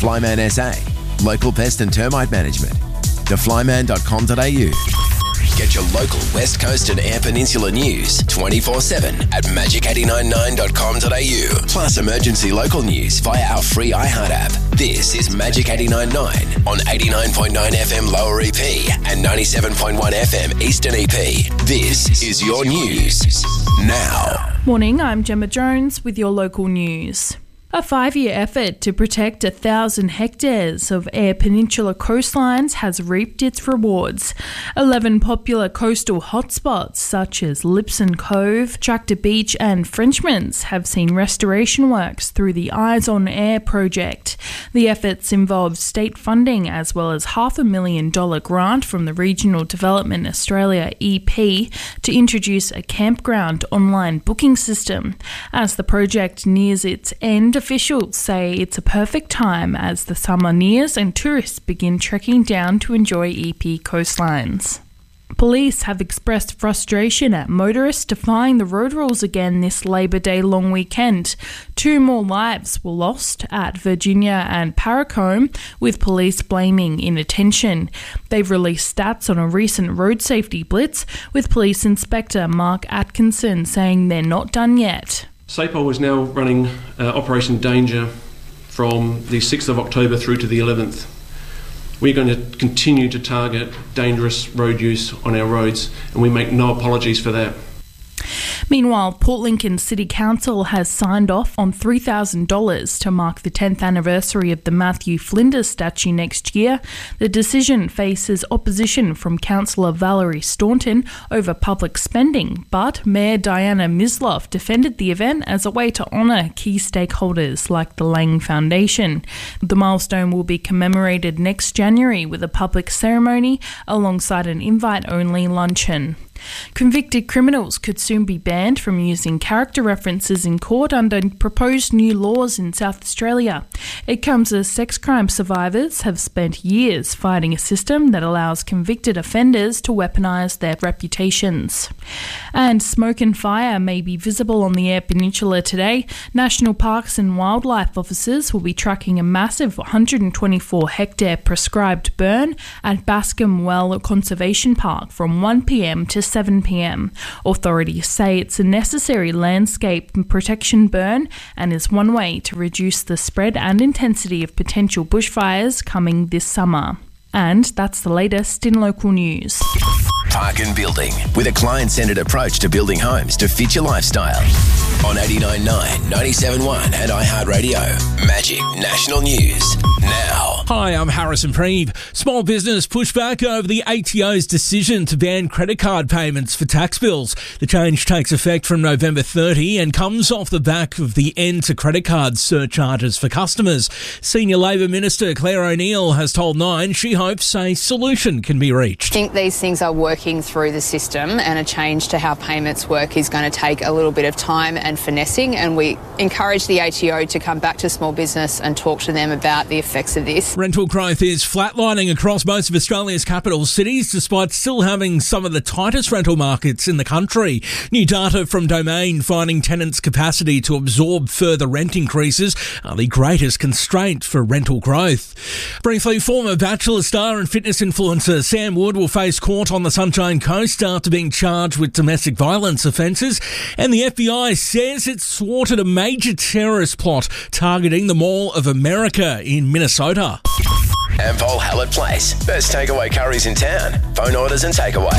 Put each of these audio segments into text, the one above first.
Flyman SA, local pest and termite management. theflyman.com.au. Get your local West Coast and Eyre Peninsula news 24/7 at magic899.com.au. Plus emergency local news via our free iHeart app. This is Magic 89.9 on 89.9 FM Lower EP and 97.1 FM Eastern EP. This is your news now. Morning, I'm Gemma Jones with your local news. A 5-year effort to protect 1,000 hectares of Eyre Peninsula coastlines has reaped its rewards. 11 popular coastal hotspots such as Lipson Cove, Tractor Beach and Frenchman's have seen restoration works through the Eyes on Eyre project. The efforts involved state funding as well as $500,000 grant from the Regional Development Australia EP to introduce a campground online booking system. As the project nears its end, officials say it's a perfect time as the summer nears and tourists begin trekking down to enjoy EP coastlines. Police have expressed frustration at motorists defying the road rules again this Labor Day long weekend. 2 more lives were lost at Virginia and Paracombe, with police blaming inattention. They've released stats on a recent road safety blitz, with Police Inspector Mark Atkinson saying they're not done yet. SAPOL is now running Operation Danger from the 6th of October through to the 11th. We're going to continue to target dangerous road use on our roads, and we make no apologies for that. Meanwhile, Port Lincoln City Council has signed off on $3,000 to mark the 10th anniversary of the Matthew Flinders statue next year. The decision faces opposition from Councillor Valerie Staunton over public spending, but Mayor Diana Mislov defended the event as a way to honour key stakeholders like the Lang Foundation. The milestone will be commemorated next January with a public ceremony alongside an invite-only luncheon. Convicted criminals could soon be banned from using character references in court under proposed new laws in South Australia. It comes as sex crime survivors have spent years fighting a system that allows convicted offenders to weaponise their reputations. And smoke and fire may be visible on the Eyre Peninsula today. National Parks and Wildlife officers will be tracking a massive 124-hectare prescribed burn at Bascombe Well Conservation Park from 1 p.m. to 7 p.m. Authorities say it's a necessary landscape protection burn and is one way to reduce the spread and intensity of potential bushfires coming this summer. And that's the latest in local news. Park and Building, with a client-centred approach to building homes to fit your lifestyle. On 89.9, 97.1 and iHeartRadio. Magic National News now. Hi, I'm Harrison Preeve. Small business pushback over the ATO's decision to ban credit card payments for tax bills. The change takes effect from November 30 and comes off the back of the end to credit card surcharges for customers. Senior Labor Minister Claire O'Neill has told Nine she hopes a solution can be reached. I think these things are working through the system, and a change to how payments work is going to take a little bit of time and finessing, and we encourage the ATO to come back to small business and talk to them about the effects of this. Rental growth is flatlining across most of Australia's capital cities, despite still having some of the tightest rental markets in the country. New data from Domain finding tenants' capacity to absorb further rent increases are the greatest constraint for rental growth. Briefly, former Bachelor star and fitness influencer Sam Wood will face court on the Sunshine Coast after being charged with domestic violence offences, and the FBI says it's thwarted a major terrorist plot targeting the Mall of America in Minnesota. Ampol Hallett Place. Best takeaway curries in town. Phone orders and takeaway.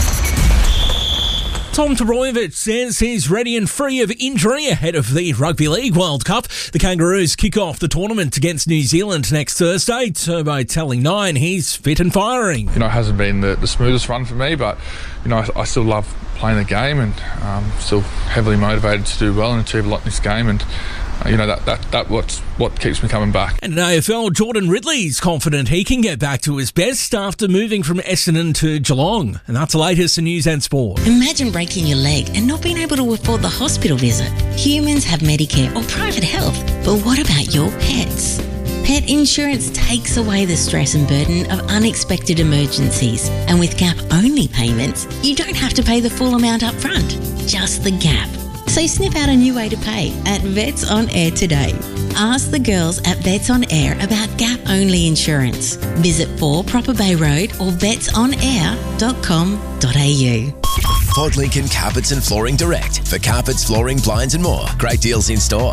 Tom Toroyevich says he's ready and free of injury ahead of the Rugby League World Cup. The Kangaroos kick off the tournament against New Zealand next Thursday. Turbo telling Nine he's fit and firing. It hasn't been the smoothest run for me, but I still love playing the game and still heavily motivated to do well and achieve a lot in this game, and that's what keeps me coming back. And in AFL, Jordan Ridley's confident he can get back to his best after moving from Essendon to Geelong. And that's the latest in news and sport. Imagine breaking your leg and not being able to afford the hospital visit. Humans have Medicare or private health, but what about your pets? Pet insurance takes away the stress and burden of unexpected emergencies. And with gap-only payments, you don't have to pay the full amount up front, just the gap. So sniff out a new way to pay at Vets On Air today. Ask the girls at Vets On Air about gap-only insurance. Visit 4 Proper Bay Road or vetsonair.com.au. Port Lincoln Carpets and Flooring Direct. For carpets, flooring, blinds and more. Great deals in store.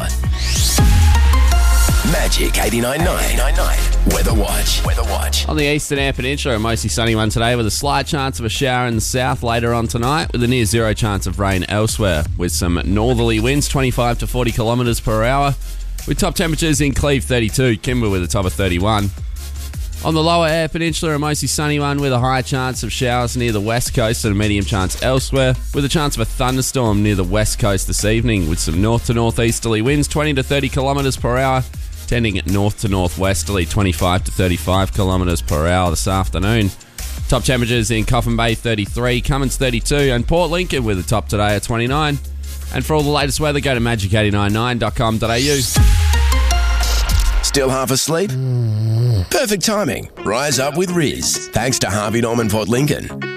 Magic 89.9. Weather Watch. On the Eastern Air Peninsula, a mostly sunny one today with a slight chance of a shower in the south later on tonight, with a near zero chance of rain elsewhere, with some northerly winds 25 to 40 kilometres per hour, with top temperatures in Cleve 32, Kimber with a top of 31. On the lower Air Peninsula, a mostly sunny one with a high chance of showers near the west coast and a medium chance elsewhere, with a chance of a thunderstorm near the west coast this evening, with some north to northeasterly winds 20 to 30 kilometres per hour, tending north to northwesterly 25 to 35 kilometres per hour this afternoon. Top temperatures in Coffin Bay 33, Cummins 32 and Port Lincoln with a top today at 29. And for all the latest weather, go to magic899.com.au. Still half asleep? Perfect timing. Rise up with Riz. Thanks to Harvey Norman Port Lincoln.